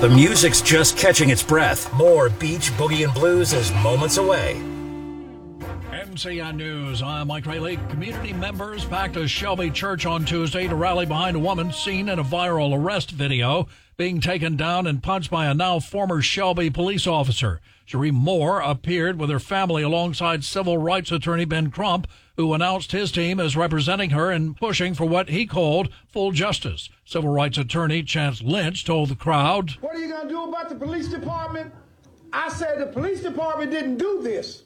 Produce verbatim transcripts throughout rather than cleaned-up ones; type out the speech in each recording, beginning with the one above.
The music's just catching its breath. More Beach Boogie and Blues is moments away. M C N News, I'm Mike Rayleigh. Community members packed a Shelby church on Tuesday to rally behind a woman seen in a viral arrest video being taken down and punched by a now former Shelby police officer. Cherie Moore appeared with her family alongside civil rights attorney Ben Crump, who announced his team is representing her and pushing for what he called full justice. Civil rights attorney Chance Lynch told the crowd, "What are you going to do about the police department?" I said the police department didn't do this.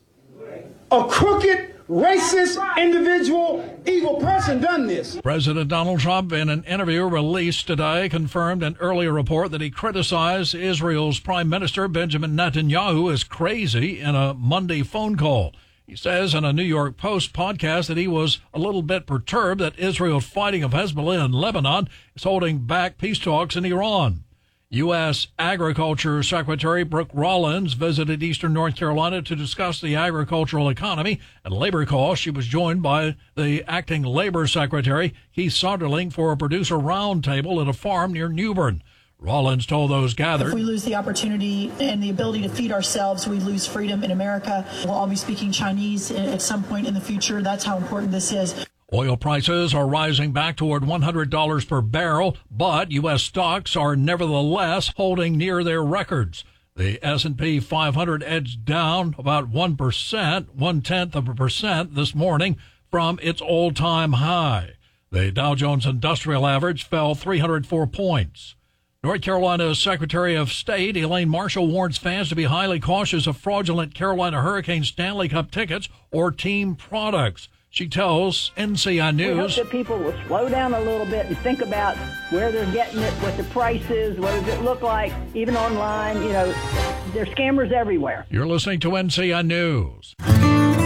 A crooked, racist, individual, evil person done this. President Donald Trump, in an interview released today, confirmed an earlier report that he criticized Israel's Prime Minister Benjamin Netanyahu as crazy in a Monday phone call. He says in a New York Post podcast that he was a little bit perturbed that Israel's fighting of Hezbollah in Lebanon is holding back peace talks in Iran. U S. Agriculture Secretary Brooke Rollins visited eastern North Carolina to discuss the agricultural economy and labor costs. She was joined by the acting labor secretary, Keith Sonderling, for a producer roundtable at a farm near Newbern. Rollins told those gathered, "If we lose the opportunity and the ability to feed ourselves, we lose freedom in America. We'll all be speaking Chinese at some point in the future. That's how important this is." Oil prices are rising back toward one hundred dollars per barrel, but U S stocks are nevertheless holding near their records. The S and P five hundred edged down about one percent, one-tenth of a percent this morning from its all-time high. The Dow Jones Industrial Average fell three hundred four points. North Carolina's Secretary of State Elaine Marshall warns fans to be highly cautious of fraudulent Carolina Hurricanes Stanley Cup tickets or team products. She tells N C I News, "We hope that people will slow down a little bit and think about where they're getting it, what the price is, what does it look like, even online. You know, there's scammers everywhere." You're listening to N C I News.